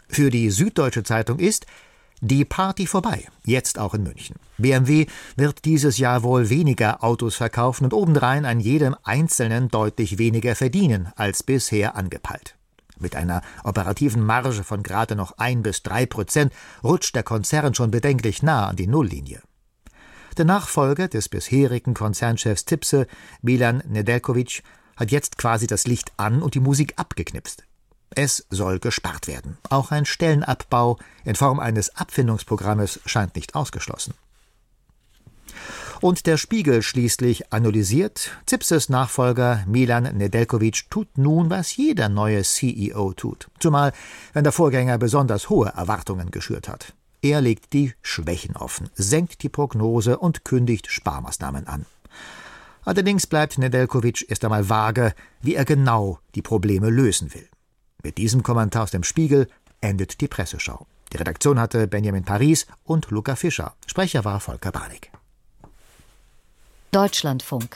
Für die Süddeutsche Zeitung ist die Party vorbei, jetzt auch in München. BMW wird dieses Jahr wohl weniger Autos verkaufen und obendrein an jedem Einzelnen deutlich weniger verdienen als bisher angepeilt. Mit einer operativen Marge von gerade noch 1-3% rutscht der Konzern schon bedenklich nah an die Nulllinie. Der Nachfolger des bisherigen Konzernchefs Zipse, Milan Nedeljković, hat jetzt quasi das Licht an und die Musik abgeknipst. Es soll gespart werden. Auch ein Stellenabbau in Form eines Abfindungsprogrammes scheint nicht ausgeschlossen. Und der Spiegel schließlich analysiert, Zipses Nachfolger Milan Nedeljković tut nun, was jeder neue CEO tut. Zumal, wenn der Vorgänger besonders hohe Erwartungen geschürt hat. Er legt die Schwächen offen, senkt die Prognose und kündigt Sparmaßnahmen an. Allerdings bleibt Nedeljković erst einmal vage, wie er genau die Probleme lösen will. Mit diesem Kommentar aus dem Spiegel endet die Presseschau. Die Redaktion hatte Benjamin Paris und Luca Fischer. Sprecher war Volker Barnig. Deutschlandfunk.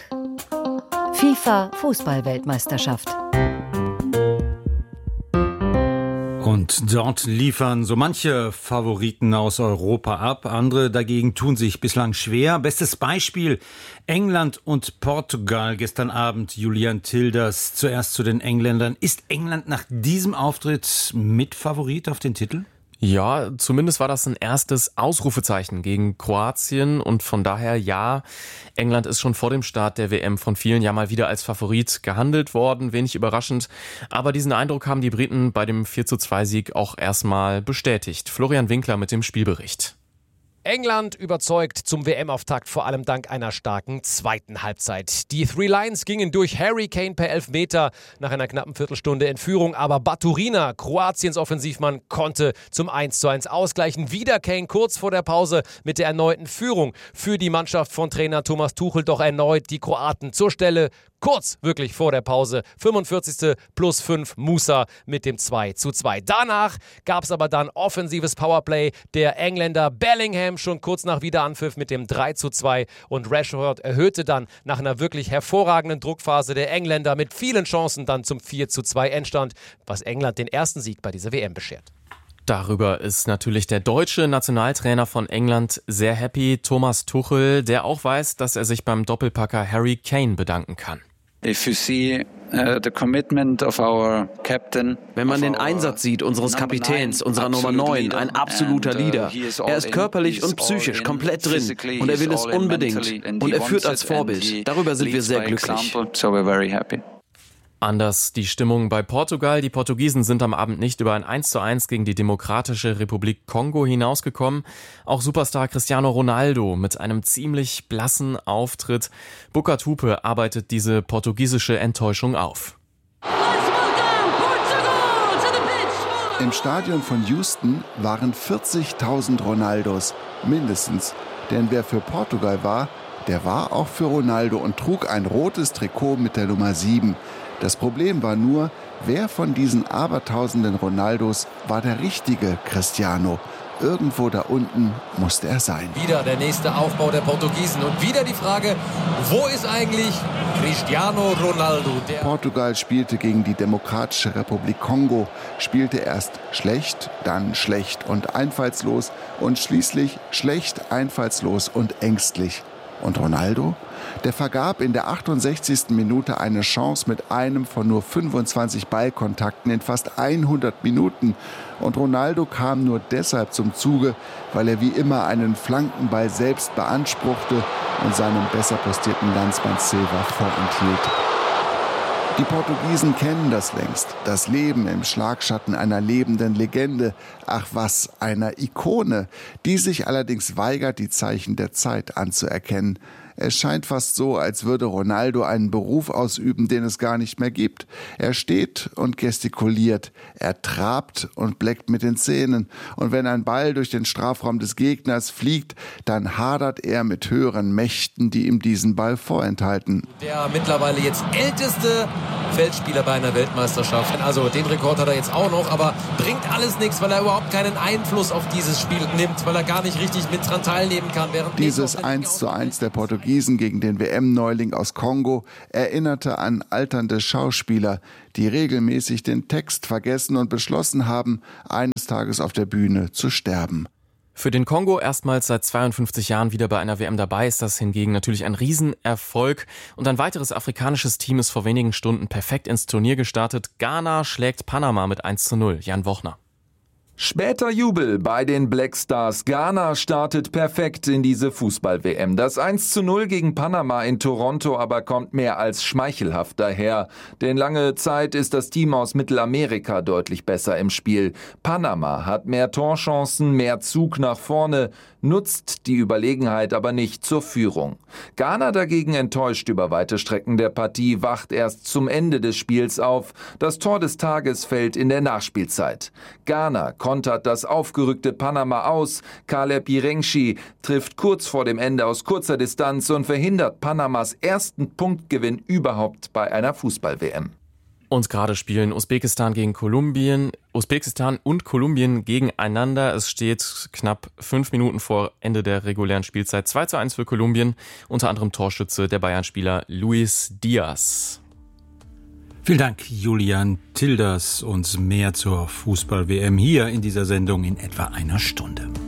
FIFA-Fußball-Weltmeisterschaft. Und dort liefern so manche Favoriten aus Europa ab. Andere dagegen tun sich bislang schwer. Bestes Beispiel England und Portugal. Gestern Abend Julian Tilders. Zuerst zu den Engländern. Ist England nach diesem Auftritt Mitfavorit auf den Titel? Ja, zumindest war das ein erstes Ausrufezeichen gegen Kroatien und von daher ja, England ist schon vor dem Start der WM von vielen ja mal wieder als Favorit gehandelt worden, wenig überraschend. Aber diesen Eindruck haben die Briten bei dem 4:2-Sieg auch erstmal bestätigt. Florian Winkler mit dem Spielbericht. England überzeugt zum WM-Auftakt vor allem dank einer starken zweiten Halbzeit. Die Three Lions gingen durch Harry Kane per Elfmeter nach einer knappen Viertelstunde in Führung, aber Baturina, Kroatiens Offensivmann, konnte zum 1:1 ausgleichen. Wieder Kane kurz vor der Pause mit der erneuten Führung für die Mannschaft von Trainer Thomas Tuchel, doch erneut die Kroaten zur Stelle. Kurz wirklich vor der Pause, 45. +5 Musa mit dem 2:2. Danach gab es aber dann offensives Powerplay der Engländer. Bellingham schon kurz nach Wiederanpfiff mit dem 3:2 und Rashford erhöhte dann nach einer wirklich hervorragenden Druckphase der Engländer mit vielen Chancen dann zum 4:2 Endstand, was England den ersten Sieg bei dieser WM beschert. Darüber ist natürlich der deutsche Nationaltrainer von England sehr happy, Thomas Tuchel, der auch weiß, dass er sich beim Doppelpacker Harry Kane bedanken kann. Wenn man den Einsatz sieht unseres Kapitäns, unserer Nummer 9, ein absoluter Leader. Er ist körperlich und psychisch komplett drin und er will es unbedingt. Und er führt als Vorbild. Darüber sind wir sehr glücklich. Anders die Stimmung bei Portugal. Die Portugiesen sind am Abend nicht über ein 1:1 gegen die Demokratische Republik Kongo hinausgekommen. Auch Superstar Cristiano Ronaldo mit einem ziemlich blassen Auftritt. Burkhard Hupe arbeitet diese portugiesische Enttäuschung auf. Im Stadion von Houston waren 40.000 Ronaldos, mindestens. Denn wer für Portugal war, der war auch für Ronaldo und trug ein rotes Trikot mit der Nummer 7. Das Problem war nur, wer von diesen abertausenden Ronaldos war der richtige Cristiano? Irgendwo da unten musste er sein. Wieder der nächste Aufbau der Portugiesen und wieder die Frage, wo ist eigentlich Cristiano Ronaldo? Portugal spielte gegen die Demokratische Republik Kongo, spielte erst schlecht, dann schlecht und einfallslos und schließlich schlecht, einfallslos und ängstlich. Und Ronaldo? Der vergab in der 68. Minute eine Chance mit einem von nur 25 Ballkontakten in fast 100 Minuten. Und Ronaldo kam nur deshalb zum Zuge, weil er wie immer einen Flankenball selbst beanspruchte und seinem besser postierten Landsmann Silva vorenthielt. Die Portugiesen kennen das längst. Das Leben im Schlagschatten einer lebenden Legende. Ach was, einer Ikone, die sich allerdings weigert, die Zeichen der Zeit anzuerkennen. Es scheint fast so, als würde Ronaldo einen Beruf ausüben, den es gar nicht mehr gibt. Er steht und gestikuliert, er trabt und bleckt mit den Zähnen. Und wenn ein Ball durch den Strafraum des Gegners fliegt, dann hadert er mit höheren Mächten, die ihm diesen Ball vorenthalten. Der mittlerweile jetzt älteste Feldspieler bei einer Weltmeisterschaft. Also den Rekord hat er jetzt auch noch, aber bringt alles nichts, weil er überhaupt keinen Einfluss auf dieses Spiel nimmt, weil er gar nicht richtig mit dran teilnehmen kann. Dieses 1:1 der Portugiesen gegen den WM-Neuling aus Kongo erinnerte an alternde Schauspieler, die regelmäßig den Text vergessen und beschlossen haben, eines eines Tages auf der Bühne zu sterben. Für den Kongo erstmals seit 52 Jahren wieder bei einer WM dabei ist das hingegen natürlich ein Riesenerfolg. Und ein weiteres afrikanisches Team ist vor wenigen Stunden perfekt ins Turnier gestartet. Ghana schlägt Panama mit 1:0. Jan Wochner. Später Jubel bei den Black Stars. Ghana startet perfekt in diese Fußball-WM. Das 1:0 gegen Panama in Toronto aber kommt mehr als schmeichelhaft daher. Denn lange Zeit ist das Team aus Mittelamerika deutlich besser im Spiel. Panama hat mehr Torchancen, mehr Zug nach vorne, nutzt die Überlegenheit aber nicht zur Führung. Ghana dagegen enttäuscht über weite Strecken der Partie, wacht erst zum Ende des Spiels auf. Das Tor des Tages fällt in der Nachspielzeit. Ghana kontert das aufgerückte Panama aus. Caleb Irengshi trifft kurz vor dem Ende aus kurzer Distanz und verhindert Panamas ersten Punktgewinn überhaupt bei einer Fußball-WM. Und gerade spielen Usbekistan und Kolumbien gegeneinander. Es steht knapp 5 Minuten vor Ende der regulären Spielzeit. 2:1 für Kolumbien, unter anderem Torschütze der Bayern-Spieler Luis Diaz. Vielen Dank, Julian Tilders. Und mehr zur Fußball-WM hier in dieser Sendung in etwa einer Stunde.